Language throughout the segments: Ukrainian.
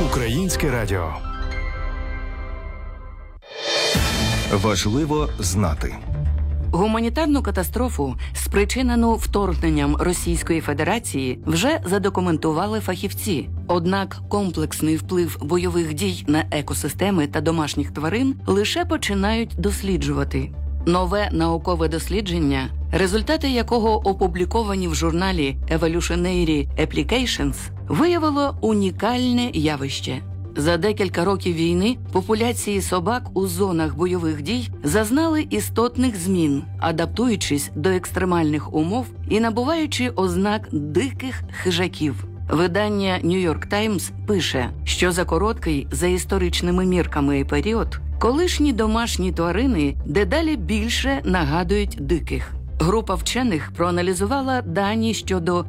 Українське радіо. Важливо знати. Гуманітарну катастрофу, спричинену вторгненням Російської Федерації, вже задокументували фахівці. Однак комплексний вплив бойових дій на екосистеми та домашніх тварин лише починають досліджувати. Нове наукове дослідження, результати якого опубліковані в журналі Evolutionary Applications, виявило унікальне явище. За декілька років війни популяції собак у зонах бойових дій зазнали істотних змін, адаптуючись до екстремальних умов і набуваючи ознак диких хижаків. Видання New York Times пише, що за короткий, за історичними мірками період, колишні домашні тварини дедалі більше нагадують диких. Група вчених проаналізувала дані щодо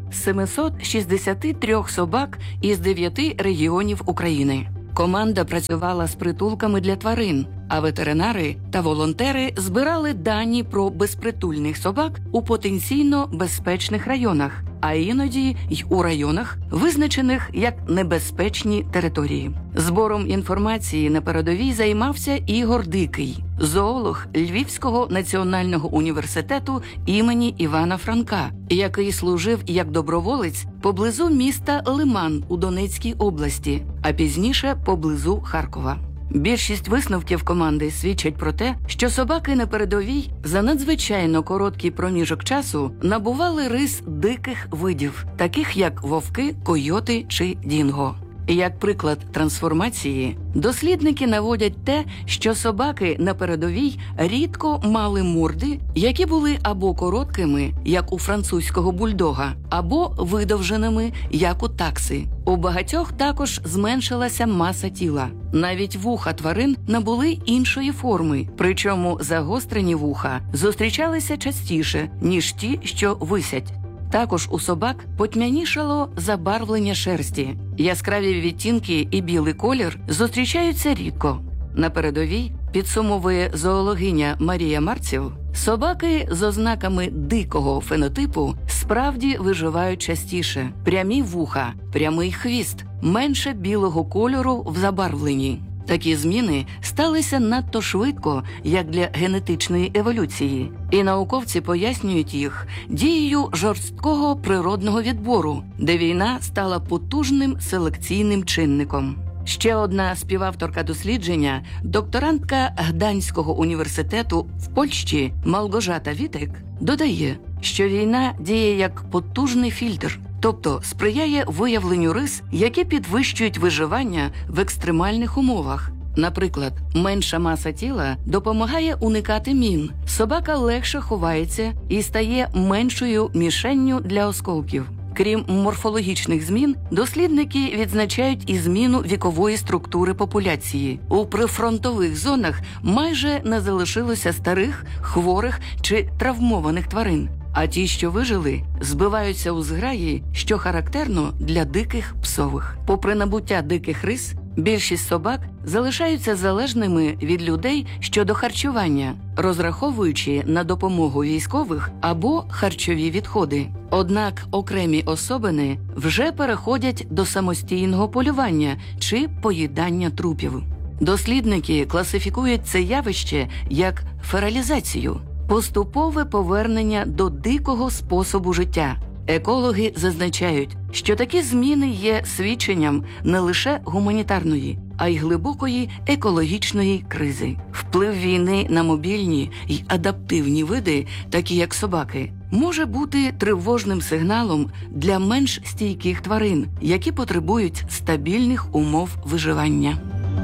763 собак із 9 регіонів України. Команда працювала з притулками для тварин, а ветеринари та волонтери збирали дані про безпритульних собак у потенційно безпечних районах, а іноді й у районах, визначених як небезпечні території. Збором інформації на передовій займався Ігор Дикий, зоолог Львівського національного університету імені Івана Франка, який служив як доброволець поблизу міста Лиман у Донецькій області, а пізніше поблизу Харкова. Більшість висновків команди свідчать про те, що собаки на передовій за надзвичайно короткий проміжок часу набували рис диких видів, таких як вовки, койоти чи дінго. Як приклад трансформації, дослідники наводять те, що собаки на передовій рідко мали морди, які були або короткими, як у французького бульдога, або видовженими, як у такси. У багатьох також зменшилася маса тіла. Навіть вуха тварин набули іншої форми, причому загострені вуха зустрічалися частіше, ніж ті, що висять. Також у собак потьмянішало забарвлення шерсті. Яскраві відтінки і білий колір зустрічаються рідко. На передовій, підсумовує зоологиня Марія Марців, собаки з ознаками дикого фенотипу справді виживають частіше. Прямі вуха, прямий хвіст, менше білого кольору в забарвленні. Такі зміни сталися надто швидко, як для генетичної еволюції, і науковці пояснюють їх дією жорсткого природного відбору, де війна стала потужним селекційним чинником. Ще одна співавторка дослідження, докторантка Гданського університету в Польщі Малгожата Вітек, додає, що війна діє як потужний фільтр, тобто сприяє виявленню рис, які підвищують виживання в екстремальних умовах. Наприклад, менша маса тіла допомагає уникати мін, собака легше ховається і стає меншою мішенню для осколків. Крім морфологічних змін, дослідники відзначають і зміну вікової структури популяції. У прифронтових зонах майже не залишилося старих, хворих чи травмованих тварин, а ті, що вижили, збиваються у зграї, що характерно для диких псових. Попри набуття диких рис, більшість собак залишаються залежними від людей щодо харчування, розраховуючи на допомогу військових або харчові відходи. Однак окремі особини вже переходять до самостійного полювання чи поїдання трупів. Дослідники класифікують це явище як фералізацію – поступове повернення до дикого способу життя. Екологи зазначають, що такі зміни є свідченням не лише гуманітарної, а й глибокої екологічної кризи. Вплив війни на мобільні й адаптивні види, такі як собаки, може бути тривожним сигналом для менш стійких тварин, які потребують стабільних умов виживання.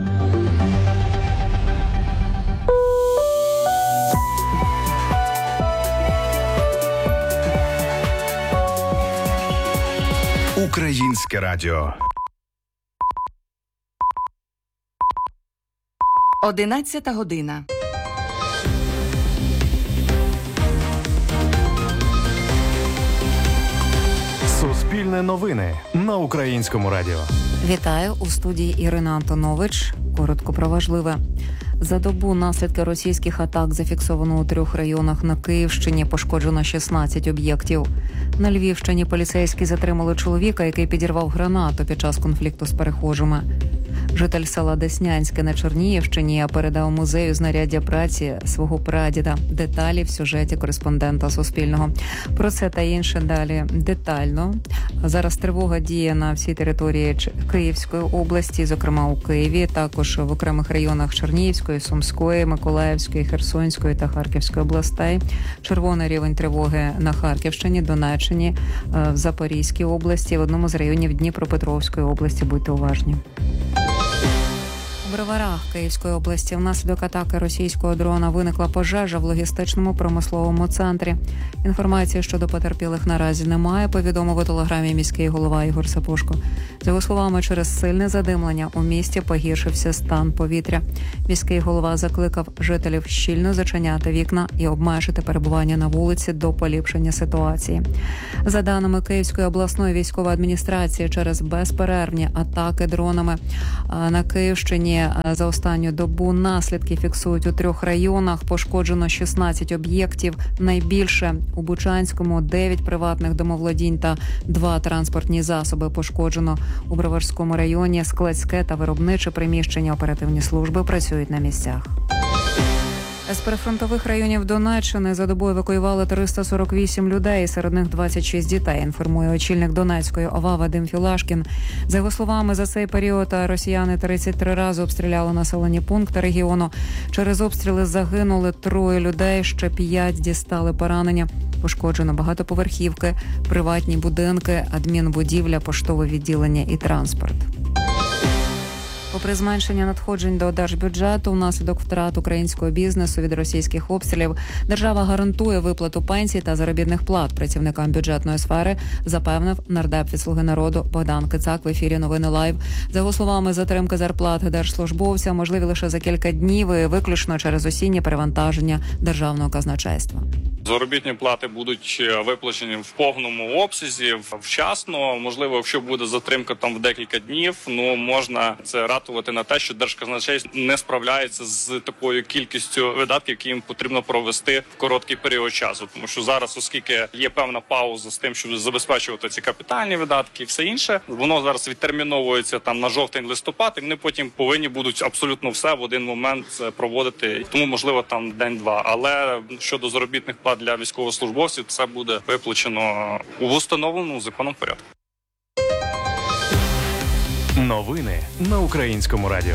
Українське радіо. 11 година. Суспільне новини на Українському радіо. Вітаю, у студії Ірина Антонович. Коротко про важливе. За добу наслідки російських атак зафіксовано у 3 районах на Київщині, пошкоджено 16 об'єктів. На Львівщині поліцейські затримали чоловіка, який підірвав гранату під час конфлікту з перехожими. Житель села Деснянське на Чернігівщині передав музею знаряддя праці свого прадіда. Деталі в сюжеті кореспондента Суспільного. Про це та інше далі детально. Зараз тривога діє на всій території Київської області, зокрема у Києві, також в окремих районах Чернігівської, Сумської, Миколаївської, Херсонської та Харківської областей. Червоний рівень тривоги на Харківщині, Донеччині, в Запорізькій області, в одному з районів Дніпропетровської області. Будьте уважні. У Броварах Київської області внаслідок атаки російського дрона виникла пожежа в логістичному промисловому центрі. Інформації щодо потерпілих наразі немає, повідомив у телеграмі міський голова Ігор Сапожко. За його словами, через сильне задимлення у місті погіршився стан повітря. Міський голова закликав жителів щільно зачиняти вікна і обмежити перебування на вулиці до поліпшення ситуації. За даними Київської обласної військової адміністрації, через безперервні атаки дронами на Київщині за останню добу наслідки фіксують у 3 районах. Пошкоджено 16 об'єктів. Найбільше у Бучанському 9 приватних домоволодінь та 2 транспортні засоби пошкоджено. У Броварському районі складське та виробниче приміщення. Оперативні служби працюють на місцях. З прифронтових районів Донеччини за добу евакуювали 348 людей, серед них 26 дітей, інформує очільник Донецької ОВА Вадим Філашкін. За його словами, за цей період росіяни 33 рази обстріляли населені пункти регіону. Через обстріли загинули 3 людей, ще 5 дістали поранення. Пошкоджено багатоповерхівки, приватні будинки, адмінбудівля, поштове відділення і транспорт. Попри зменшення надходжень до держбюджету внаслідок втрат українського бізнесу від російських обстрілів, держава гарантує виплату пенсій та заробітних плат працівникам бюджетної сфери, запевнив нардеп від «Слуги народу» Богдан Кицак в ефірі «Новини Лайв». За його словами, затримки зарплати держслужбовця можливі лише за кілька днів і виключно через осіннє перевантаження державного казначейства. Заробітні плати будуть виплачені в повному обсязі, вчасно. Можливо, якщо буде затримка там в декілька днів, можна це ратувати на те, що держказначейство не справляється з такою кількістю видатків, які їм потрібно провести в короткий період часу. Тому що зараз, оскільки є певна пауза з тим, щоб забезпечувати ці капітальні видатки і все інше, воно зараз відтерміновується там на жовтень-листопад, і вони потім повинні будуть абсолютно все в один момент проводити. Тому, можливо, там день-два. Але щодо заробітних плат для військовослужбовців, це буде виплачено у встановленому законом порядку. Новини на Українському радіо.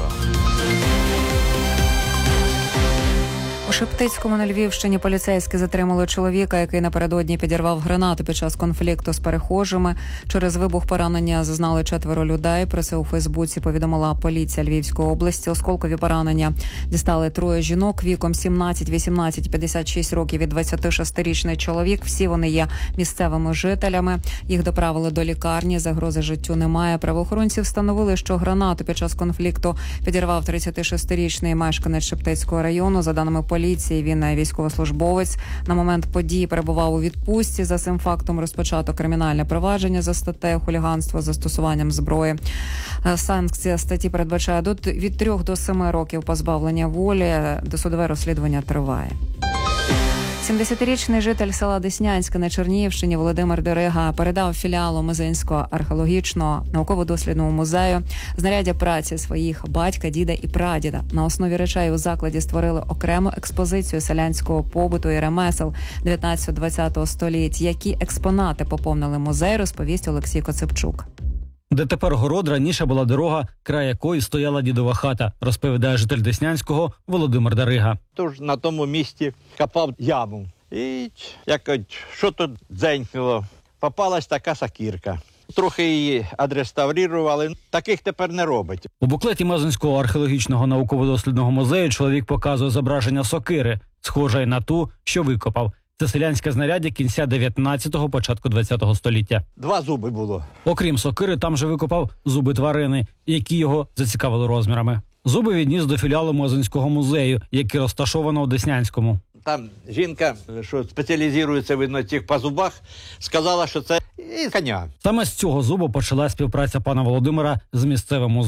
У Шептицькому на Львівщині поліцейські затримали чоловіка, який напередодні підірвав гранату під час конфлікту з перехожими. Через вибух поранення зазнали 4 людей. Про це у Фейсбуці повідомила поліція Львівської області. Осколкові поранення дістали 3 жінок віком 17, 18, 56 років і 26-річний чоловік. Всі вони є місцевими жителями. Їх доправили до лікарні. Загрози життю немає. Правоохоронці встановили, що гранату під час конфлікту підірвав 36-річний мешканець Шептицького району. За даними поліції, він військовослужбовець. На момент події перебував у відпустці. За цим фактом розпочато кримінальне провадження за статтею хуліганство з застосуванням зброї. Санкція статті передбачає від 3 до 7 років позбавлення волі. Досудове розслідування триває. 70-річний житель села Деснянське на Чернігівщині Володимир Дерига передав філіалу Музейського археологічного науково-дослідного музею знаряддя праці своїх батька, діда і прадіда. На основі речей у закладі створили окрему експозицію селянського побуту і ремесел 19-20 століть. Які експонати поповнили музей, розповість Олексій Коцепчук. Де тепер город, раніше була дорога, край якої стояла дідова хата, розповідає житель Деснянського Володимир Дерига. Тож на тому місці копав яму. І якось, що тут дзенькнуло, попалась така сокирка. Трохи її відреставрували, таких тепер не робить. У буклеті Мазинського археологічного науково-дослідного музею чоловік показує зображення сокири, схожої на ту, що викопав. Це селянське знаряддя кінця 19-го, початку 20-го століття. 2 зуби було. Окрім сокири, там же викопав зуби тварини, які його зацікавили розмірами. Зуби відніс до філіалу Мазинського музею, який розташовано у Деснянському. Там жінка, що спеціалізується, видно, по зубах, сказала, що це і коня. Саме з цього зубу почала співпраця пана Володимира з місцевим музеєм.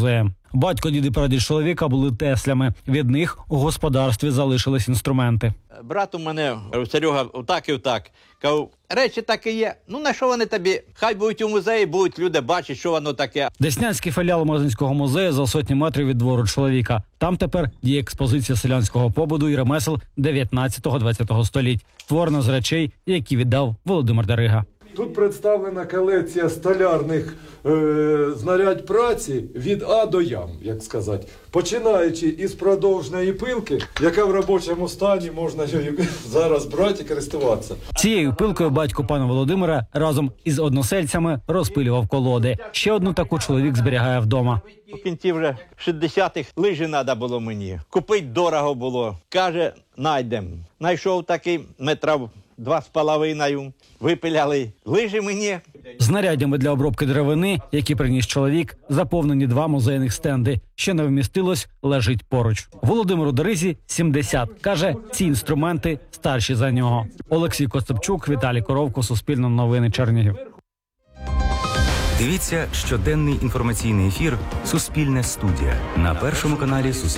Батько, дід і прадід чоловіка були теслями. Від них у господарстві залишились інструменти. Брат у мене, Серега, отак і отак. Кажу, речі такі є, ну на що вони тобі? Хай будуть у музеї, будуть люди бачити, що воно таке. Деснянський філіал Морозинського музею за сотні метрів від двору чоловіка. Там тепер є експозиція селянського побуду і ремесел 19-20 століть, створена з речей, які віддав Володимир Дарига. Тут представлена колекція столярних знарядь праці від А до Ям, як сказати. Починаючи із продовжної пилки, яка в робочому стані можна зараз брати і користуватися. Цією пилкою батько пана Володимира разом із односельцями розпилював колоди. Ще одну таку чоловік зберігає вдома. У кінці вже 60-х лижі треба було мені. Купити дорого було. Каже, найдемо. Найшов такий метрів 2,5. Випиляли лижі мені. Знаряддями для обробки деревини, які приніс чоловік, заповнені 2 музейних стенди. Що не вмістилось, лежить поруч. Володимиру Даризі 70. Каже, ці інструменти старші за нього. Олексій Костопчук, Віталій Коровко, Суспільне новини, Чернігів. Дивіться щоденний інформаційний ефір «Суспільне студія» на першому каналі Суспільне.